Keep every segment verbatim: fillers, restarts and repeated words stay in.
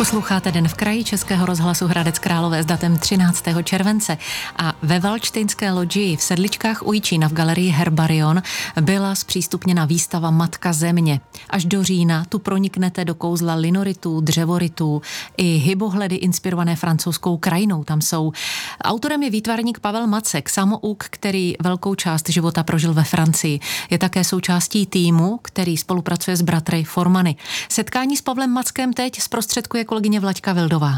Posloucháte Den v kraji Českého rozhlasu Hradec Králové s datem třináctého července a ve Valštejnské lodži v Sedličkách u Jičína v galerii Herbarion byla zpřístupněna výstava Matka země. Až do října tu proniknete do kouzla linoritů, dřevoritů i hybohledy inspirované francouzskou krajinou. Tam jsou. Autorem je výtvarník Pavel Macek, samouk, který velkou část života prožil ve Francii. Je také součástí týmu, který spolupracuje s bratry Formany. Setkání s Pavlem Mackem teď zprostředkuje kolegyně Vlaďka Vildová.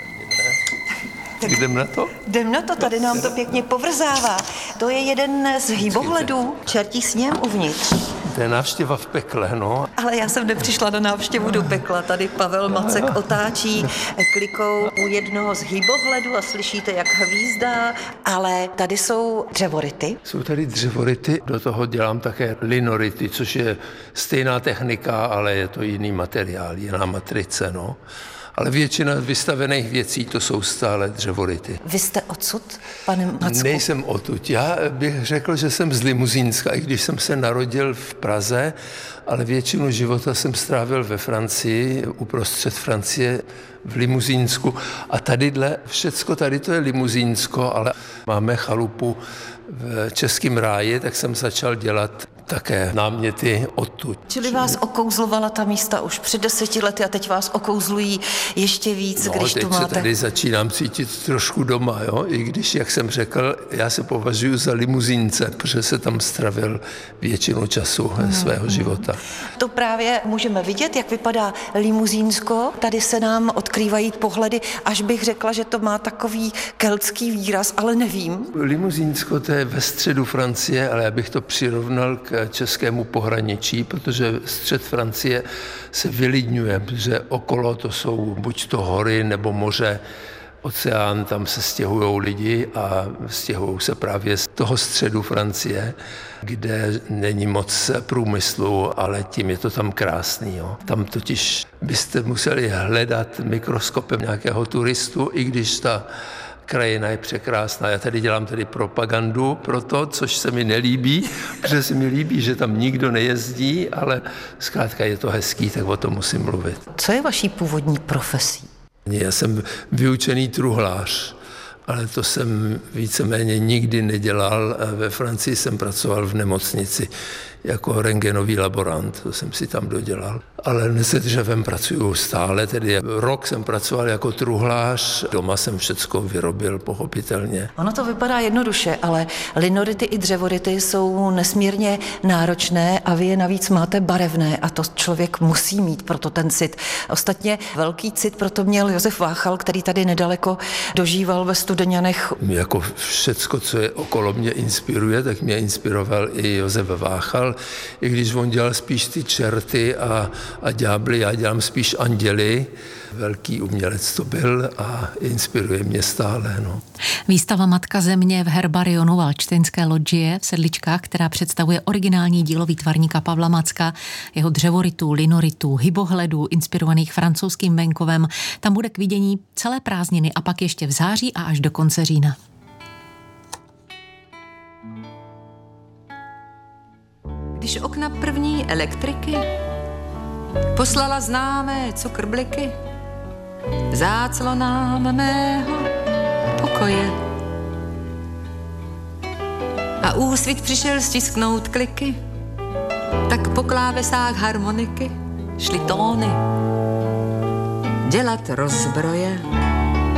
Tak jdem na to? Jdem na to, tady nám to pěkně povrzává. To je jeden z hybohledů, čertí sněm uvnitř. To je návštěva v pekle, no. Ale já jsem nepřišla na návštěvu do pekla. Tady Pavel Macek otáčí klikou u jednoho z hybohledů a slyšíte, jak hvízdá, ale tady jsou dřevority. Jsou tady dřevority, do toho dělám také linority, což je stejná technika, ale je to jiný materiál, jiná matrice, no. Ale většina vystavených věcí to jsou stále dřevority. Vy jste odsud, pane Macku? Nejsem odtud. Já bych řekl, že jsem z Limuzínska, i když jsem se narodil v Praze, ale většinu života jsem strávil ve Francii, uprostřed Francie, v Limuzínsku. A tadyhle, všecko tady to je Limuzínsko, ale máme chalupu v Českém ráji, tak jsem začal dělat také náměty odtud. Čili vás okouzlovala ta místa už před deseti lety a teď vás okouzlují ještě víc, no, když teď tu máte... se tady začínám cítit trošku doma, jo? I když, jak jsem řekl, já se považuji za limuzínce, protože se tam stravil většinu času hmm. svého života. To právě můžeme vidět, jak vypadá Limuzínsko. Tady se nám odkrývají pohledy, až bych řekla, že to má takový keltský výraz, ale nevím. Limuzínsko to je ve středu Francie, ale já bych to přirovnal k českému pohraničí, protože střed Francie se vylidňuje, protože okolo to jsou buď to hory nebo moře, oceán, tam se stěhují lidi a stěhují se právě z toho středu Francie, kde není moc průmyslu, ale tím je to tam krásný. Jo. Tam totiž byste museli hledat mikroskopem nějakého turistu, i když ta krajina je překrásná. Já tady dělám tedy propagandu pro to, což se mi nelíbí, protože se mi líbí, že tam nikdo nejezdí, ale zkrátka je to hezký, tak o tom musím mluvit. Co je vaší původní profesí? Já jsem vyučený truhlář, ale to jsem víceméně nikdy nedělal. Ve Francii jsem pracoval v nemocnici jako rentgenový laborant, to jsem si tam dodělal. Ale se dřevem pracuju stále, tedy rok jsem pracoval jako truhlář, doma jsem všecko vyrobil, pochopitelně. Ono to vypadá jednoduše, ale linority i dřevority jsou nesmírně náročné a vy je navíc máte barevné a to člověk musí mít, proto ten cit. Ostatně velký cit proto měl Josef Váchal, který tady nedaleko dožíval ve Studeňanech. Jako všecko, co je okolo mě inspiruje, tak mě inspiroval i Josef Váchal, i když on dělal spíš ty čerty a, a ďábly, já dělám spíš anděly. Velký umělec to byl a inspiruje mě stále. No. Výstava Matka země v Herbarionu Valštejnské lodžie v Sedličkách, která představuje originální dílo výtvarníka Pavla Macka, jeho dřevoritů, linoritů, hybohledů, inspirovaných francouzským venkovem. Tam bude k vidění celé prázdniny a pak ještě v září a až do konce října. Když okna první elektriky poslala známé cukrbliky záclonám mého pokoje a úsvit přišel stisknout kliky, tak po klávesách harmoniky šly tóny dělat rozbroje.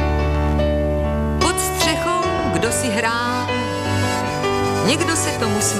Pod střechou kdo si hrál, někdo se tomu smál.